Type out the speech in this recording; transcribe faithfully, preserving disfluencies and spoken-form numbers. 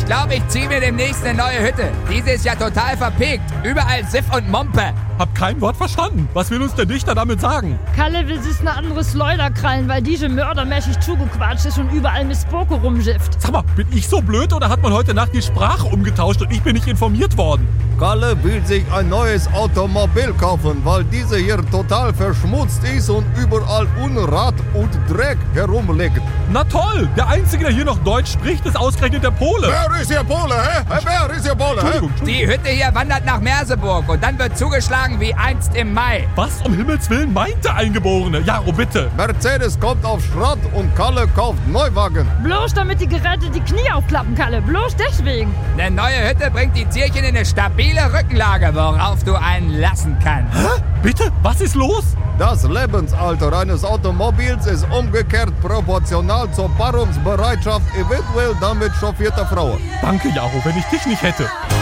glaube, ich ziehe mir demnächst eine neue Hütte. Diese ist ja total verpegt. Überall Siff und Mumpe. Hab kein Wort verstanden. Was will uns der Dichter damit sagen? Kalle will sich eine andere Schleuder krallen, weil diese mördermäßig zugequatscht ist und überall Miss Spoko rumschifft. Sag mal, bin ich so blöd oder hat man heute Nacht die Sprache umgetauscht und ich bin nicht informiert worden? Kalle will sich ein neues Automobil kaufen, weil diese hier total verschmutzt ist und überall Unrat und Dreck herumliegt. Na toll, der Einzige, der hier noch Deutsch spricht, ist ausgerechnet der Pole. Wer ist hier Pole, hä? Wer ist hier Pole, hä? Entschuldigung, Entschuldigung. Die Hütte hier wandert nach Merseburg und dann wird zugeschlagen wie einst im Mai. Was um Himmels Willen meint der Eingeborene? Jaro, bitte. Mercedes kommt auf Schrott und Kalle kauft Neuwagen. Bloß damit die Geräte die Knie aufklappen, Kalle. Bloß deswegen. Eine neue Hütte bringt die Tierchen in eine stabile Rückenlage, worauf du einen lassen kannst. Hä? Bitte? Was ist los? Das Lebensalter eines Automobils ist umgekehrt proportional zur Paarungsbereitschaft eventuell damit chauffierter Frauen. Danke, Jaro, wenn ich dich nicht hätte.